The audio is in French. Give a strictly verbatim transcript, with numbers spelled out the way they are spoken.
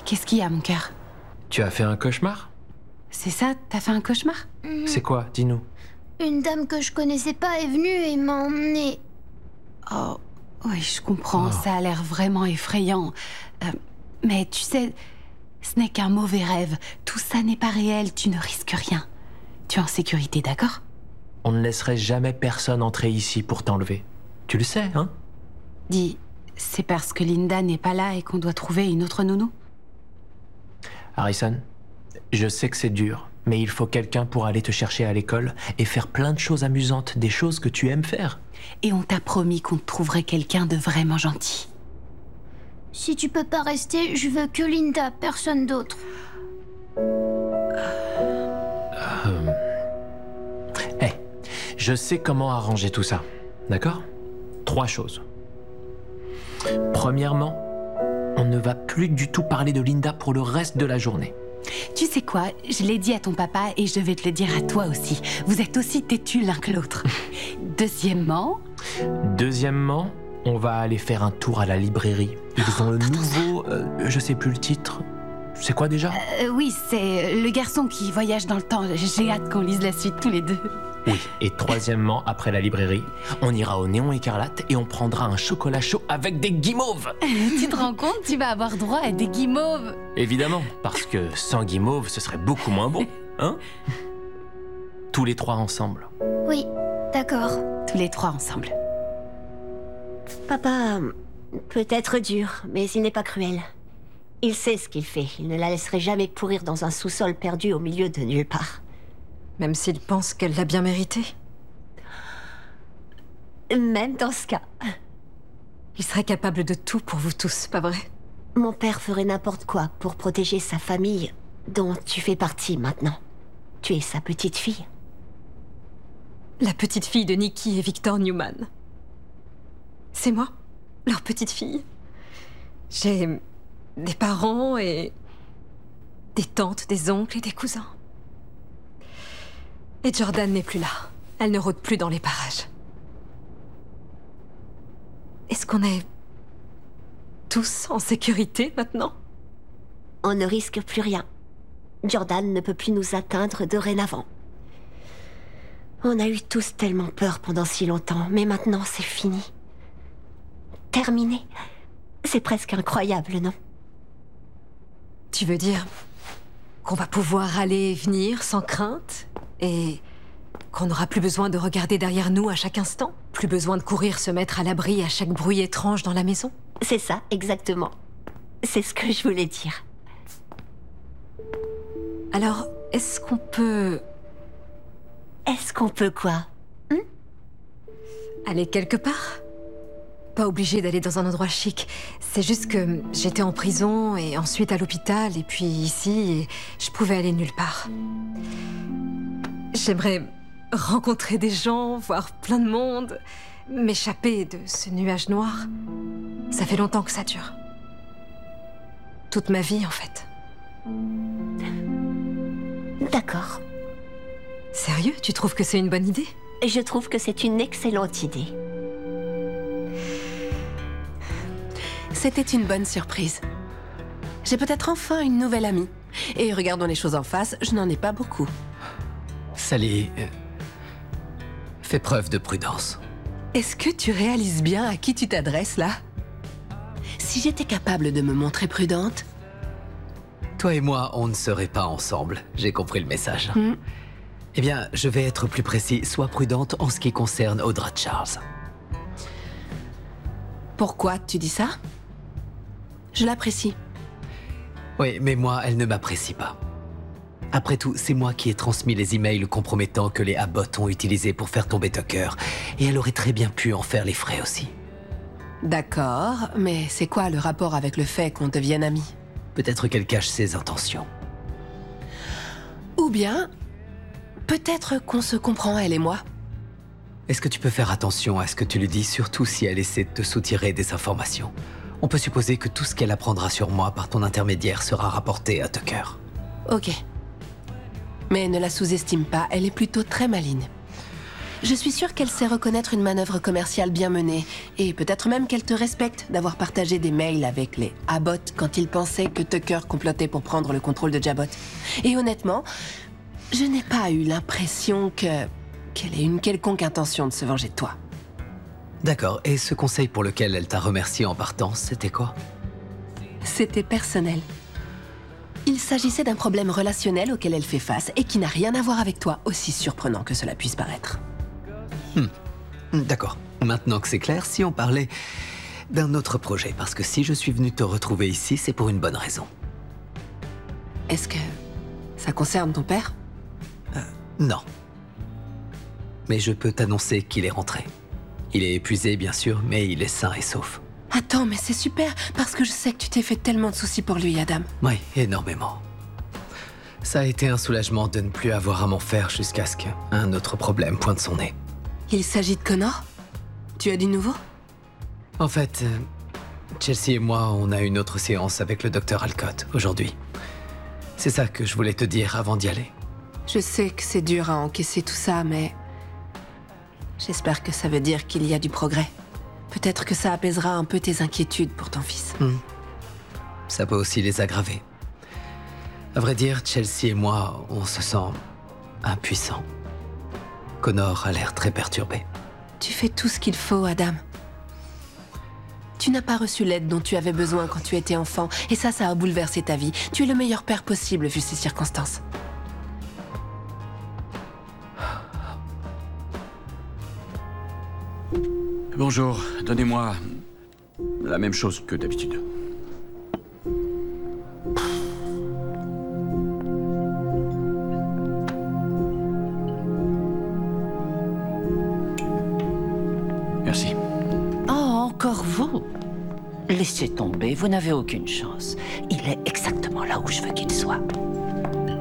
Qu'est-ce qu'il y a, mon cœur? Tu as fait un cauchemar? C'est ça, t'as fait un cauchemar? Mhm. C'est quoi? Dis-nous. Une dame que je connaissais pas est venue et m'a emmenée. Oh, oui, je comprends, Oh. ça a l'air vraiment effrayant. Euh, mais tu sais, ce n'est qu'un mauvais rêve. Tout ça n'est pas réel, tu ne risques rien. Tu es en sécurité, d'accord? On ne laisserait jamais personne entrer ici pour t'enlever. Tu le sais, hein? Dis, c'est parce que Linda n'est pas là et qu'on doit trouver une autre nounou? Harrison, je sais que c'est dur, mais il faut quelqu'un pour aller te chercher à l'école et faire plein de choses amusantes, des choses que tu aimes faire. Et on t'a promis qu'on te trouverait quelqu'un de vraiment gentil. Si tu peux pas rester, je veux que Linda, personne d'autre. Hé, je sais comment arranger tout ça, d'accord? Trois choses. Premièrement, on ne va plus du tout parler de Linda pour le reste de la journée. Tu sais quoi, je l'ai dit à ton papa et je vais te le dire à toi aussi. Vous êtes aussi têtus l'un que l'autre. Deuxièmement... Deuxièmement, on va aller faire un tour à la librairie. Ils ont le nouveau... euh, je sais plus le titre. C'est quoi déjà? Euh, oui, c'est le garçon qui voyage dans le temps. J'ai hâte qu'on lise la suite tous les deux. Oui. Et troisièmement, après la librairie, on ira au Néon Écarlate et on prendra un chocolat chaud avec des guimauves. Tu te rends compte, tu vas avoir droit à des guimauves. Évidemment, parce que sans guimauves, ce serait beaucoup moins bon, hein? Tous les trois ensemble. Oui, d'accord. Tous les trois ensemble. Papa peut être dur, mais il n'est pas cruel. Il sait ce qu'il fait. Il ne la laisserait jamais pourrir dans un sous-sol perdu au milieu de nulle part. Même s'il pense qu'elle l'a bien mérité. Même dans ce cas. Il serait capable de tout pour vous tous, pas vrai? Mon père ferait n'importe quoi pour protéger sa famille, dont tu fais partie maintenant. Tu es sa petite fille. La petite fille de Nikki et Victor Newman. C'est moi, leur petite fille. J'ai des parents et des tantes, des oncles et des cousins. Et Jordan n'est plus là. Elle ne rôde plus dans les parages. Est-ce qu'on est tous en sécurité maintenant? On ne risque plus rien. Jordan ne peut plus nous atteindre dorénavant. On a eu tous tellement peur pendant si longtemps, mais maintenant c'est fini. Terminé. C'est presque incroyable, non? Tu veux dire qu'on va pouvoir aller et venir sans crainte? Et qu'on n'aura plus besoin de regarder derrière nous à chaque instant? Plus besoin de courir se mettre à l'abri à chaque bruit étrange dans la maison? C'est ça, exactement. C'est ce que je voulais dire. Alors, est-ce qu'on peut... Est-ce qu'on peut quoi? Hum? aller quelque part? Pas obligé d'aller dans un endroit chic. C'est juste que j'étais en prison et ensuite à l'hôpital et puis ici et je pouvais aller nulle part. J'aimerais rencontrer des gens, voir plein de monde, m'échapper de ce nuage noir. Ça fait longtemps que ça dure. Toute ma vie, en fait. D'accord. Sérieux, tu trouves que c'est une bonne idée? Je trouve que c'est une excellente idée. C'était une bonne surprise. J'ai peut-être enfin une nouvelle amie. Et regardons les choses en face, je n'en ai pas beaucoup. Sally, euh, fais preuve de prudence. Est-ce que tu réalises bien à qui tu t'adresses, là? Si j'étais capable de me montrer prudente... Toi et moi, on ne serait pas ensemble. J'ai compris le message. Hmm. Eh bien, je vais être plus précis. Sois prudente en ce qui concerne Audra Charles. Pourquoi tu dis ça? Je l'apprécie. Oui, mais moi, elle ne m'apprécie pas. Après tout, c'est moi qui ai transmis les emails compromettants que les Abbott ont utilisés pour faire tomber Tucker. Et elle aurait très bien pu en faire les frais aussi. D'accord, mais c'est quoi le rapport avec le fait qu'on devienne amis? Peut-être qu'elle cache ses intentions. Ou bien, peut-être qu'on se comprend, elle et moi. Est-ce que tu peux faire attention à ce que tu lui dis, surtout si elle essaie de te soutirer des informations? On peut supposer que tout ce qu'elle apprendra sur moi par ton intermédiaire sera rapporté à Tucker. Ok. Mais ne la sous-estime pas, elle est plutôt très maligne. Je suis sûre qu'elle sait reconnaître une manœuvre commerciale bien menée. Et peut-être même qu'elle te respecte d'avoir partagé des mails avec les Abbott quand ils pensaient que Tucker complotait pour prendre le contrôle de Jabot. Et honnêtement, je n'ai pas eu l'impression que... qu'elle ait une quelconque intention de se venger de toi. D'accord, et ce conseil pour lequel elle t'a remercié en partant, c'était quoi? C'était personnel. Il s'agissait d'un problème relationnel auquel elle fait face et qui n'a rien à voir avec toi, aussi surprenant que cela puisse paraître. Hmm. D'accord. Maintenant que c'est clair, si on parlait d'un autre projet, parce que si je suis venu te retrouver ici, c'est pour une bonne raison. Est-ce que ça concerne ton père? euh, Non. Mais je peux t'annoncer qu'il est rentré. Il est épuisé, bien sûr, mais il est sain et sauf. Attends, mais c'est super, parce que je sais que tu t'es fait tellement de soucis pour lui, Adam. Oui, énormément. Ça a été un soulagement de ne plus avoir à m'en faire jusqu'à ce qu'un autre problème pointe son nez. Il s'agit de Connor? Tu as du nouveau? En fait, euh, Chelsea et moi, on a une autre séance avec le docteur Alcott aujourd'hui. C'est ça que je voulais te dire avant d'y aller. Je sais que c'est dur à encaisser tout ça, mais... j'espère que ça veut dire qu'il y a du progrès. Peut-être que ça apaisera un peu tes inquiétudes pour ton fils. Hmm. Ça peut aussi les aggraver. À vrai dire, Chelsea et moi, on se sent impuissants. Connor a l'air très perturbé. Tu fais tout ce qu'il faut, Adam. Tu n'as pas reçu l'aide dont tu avais besoin quand tu étais enfant, et ça, ça a bouleversé ta vie. Tu es le meilleur père possible vu ces circonstances. Bonjour, donnez-moi la même chose que d'habitude. Merci. Oh, encore vous? Laissez tomber, vous n'avez aucune chance. Il est exactement là où je veux qu'il soit.